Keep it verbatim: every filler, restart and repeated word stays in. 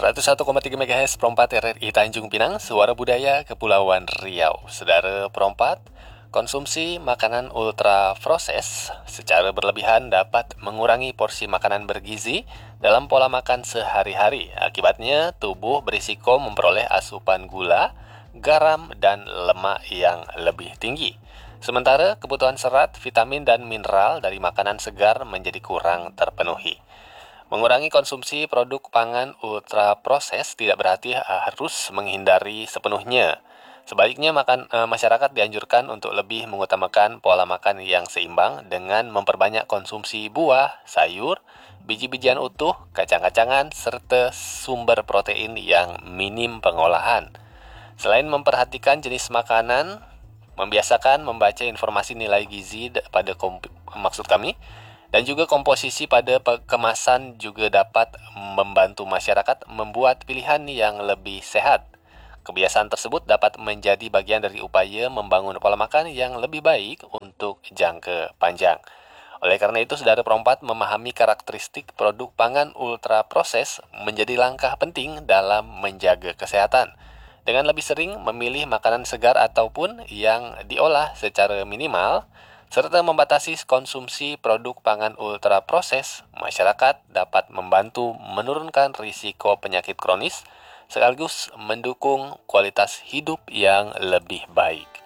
seratus satu koma tiga MHz Perompat R R I Tanjung Pinang, Suara Budaya Kepulauan Riau. Saudara Perompat, konsumsi makanan ultra proses secara berlebihan dapat mengurangi porsi makanan bergizi dalam pola makan sehari-hari. Akibatnya, tubuh berisiko memperoleh asupan gula, garam, dan lemak yang lebih tinggi. Sementara kebutuhan serat, vitamin, dan mineral dari makanan segar menjadi kurang terpenuhi. Mengurangi konsumsi produk pangan ultra proses tidak berarti harus menghindari sepenuhnya. Sebaliknya, makan, e, masyarakat dianjurkan untuk lebih mengutamakan pola makan yang seimbang dengan memperbanyak konsumsi buah, sayur, biji-bijian utuh, kacang-kacangan, serta sumber protein yang minim pengolahan. Selain memperhatikan jenis makanan, membiasakan membaca informasi nilai gizi pada komp- maksud kami, dan juga komposisi pada kemasan juga dapat membantu masyarakat membuat pilihan yang lebih sehat. Kebiasaan tersebut dapat menjadi bagian dari upaya membangun pola makan yang lebih baik untuk jangka panjang. Oleh karena itu, saudara Perompat, memahami karakteristik produk pangan ultra proses menjadi langkah penting dalam menjaga kesehatan. Dengan lebih sering memilih makanan segar ataupun yang diolah secara minimal, serta membatasi konsumsi produk pangan ultra proses, masyarakat dapat membantu menurunkan risiko penyakit kronis sekaligus mendukung kualitas hidup yang lebih baik.